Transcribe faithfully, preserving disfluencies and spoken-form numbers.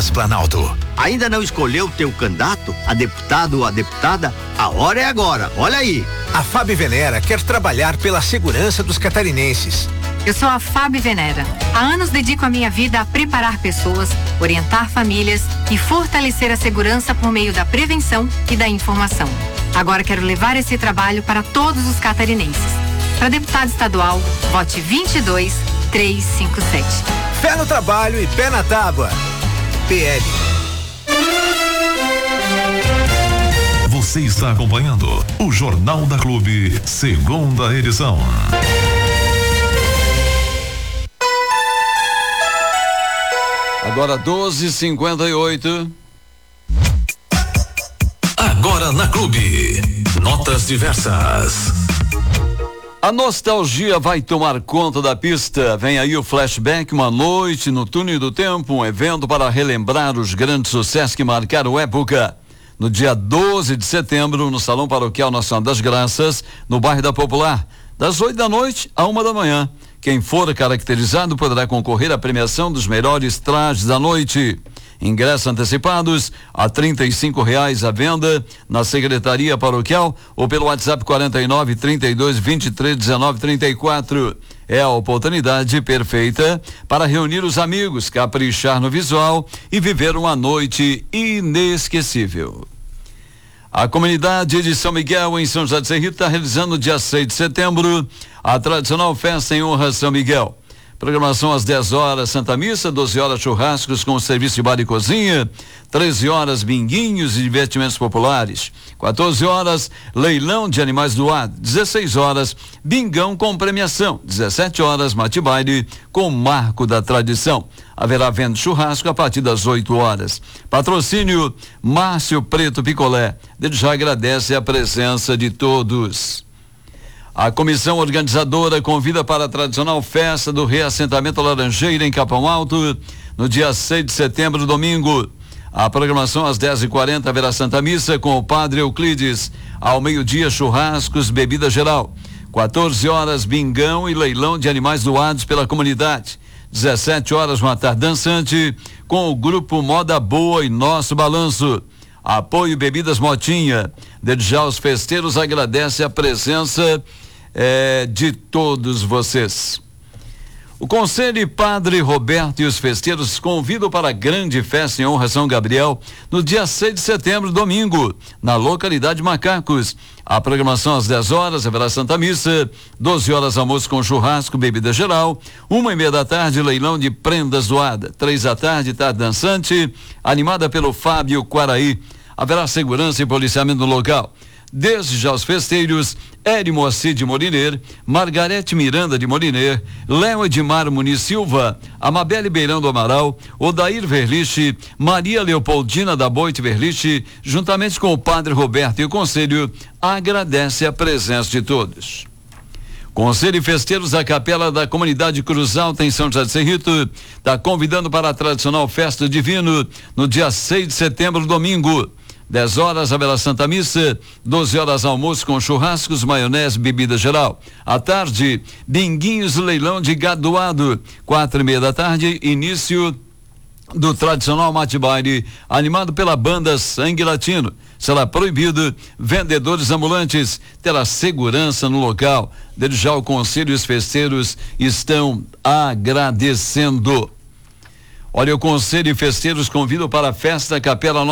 Palas Planalto. Ainda não escolheu teu candidato, a deputado ou a deputada? A hora é agora, olha aí. A Fábio Venera quer trabalhar pela segurança dos catarinenses. Eu sou a Fábio Venera. Há anos dedico a minha vida a preparar pessoas, orientar famílias e fortalecer a segurança por meio da prevenção e da informação. Agora quero levar esse trabalho para todos os catarinenses. Para deputado estadual, vote vinte e dois, trezentos e cinquenta e sete. Fé no trabalho e pé na tábua. P L. Você está acompanhando o Jornal da Clube, segunda edição. Agora doze e cinquenta e oito. Agora na Clube, notas diversas. A nostalgia vai tomar conta da pista. Vem aí o Flashback, uma noite no túnel do tempo, um evento para relembrar os grandes sucessos que marcaram época. No dia doze de setembro, no Salão Paroquial Nossa Senhora das Graças, no bairro da Popular, das oito da noite à uma da manhã. Quem for caracterizado poderá concorrer à premiação dos melhores trajes da noite. Ingressos antecipados a trinta e cinco reais à venda na Secretaria Paroquial ou pelo WhatsApp quarenta e nove, trinta e dois, vinte e três, dezenove, trinta e quatro. É a oportunidade perfeita para reunir os amigos, caprichar no visual e viver uma noite inesquecível. A comunidade de São Miguel, em São José do Cerrito, está realizando no dia seis de setembro a tradicional festa em honra a São Miguel. Programação às dez horas, Santa Missa, doze horas, churrascos com serviço de bar e cozinha, treze horas, binguinhos e divertimentos populares, quatorze horas, leilão de animais doados, dezesseis horas, bingão com premiação, dezessete horas, mate baile com marco da tradição. Haverá venda de churrasco a partir das oito horas. Patrocínio Márcio Preto Picolé. Ele já agradece a presença de todos. A comissão organizadora convida para a tradicional festa do reassentamento Laranjeira em Capão Alto, no dia seis de setembro, domingo. A programação às dez e quarenta haverá Santa Missa com o Padre Euclides. Ao meio-dia, churrascos, bebida geral. quatorze horas, bingão e leilão de animais doados pela comunidade. dezessete horas, uma tarde dançante com o grupo Moda Boa e Nosso Balanço. Apoio Bebidas Motinha. Desde já os festeiros agradecem a presença eh, de todos vocês. O Conselho e Padre Roberto e os festeiros convidam para a grande festa em honra a São Gabriel no dia seis de setembro, domingo, na localidade de Macacos. A programação às dez horas haverá Santa Missa, doze horas almoço com churrasco, bebida geral, uma e meia da tarde leilão de prendas doadas, três da tarde tarde dançante, animada pelo Fábio Quaraí. Haverá segurança e policiamento no local. Desde já os festeiros, Eri Moacir de Moliner, Margarete Miranda de Moliner, Léo Edmar Muniz Silva, Amabelle Beirão do Amaral, Odair Verliche, Maria Leopoldina da Boite Verliche, juntamente com o Padre Roberto e o Conselho, agradece a presença de todos. Conselho e festeiros da Capela da Comunidade Cruz Alta em São José do Cerrito está convidando para a tradicional festa divino no dia seis de setembro, domingo. dez horas haverá Santa Missa, doze horas almoço com churrascos, maionese, bebida geral. À tarde, binguinhos, leilão de gado doado. Quatro e meia da tarde, início do tradicional mate baile, animado pela banda Sangue Latino. Será proibido vendedores ambulantes, terá segurança no local. Desde já o Conselho e os festeiros estão agradecendo. Olha, o Conselho e festeiros convidam para a festa Capela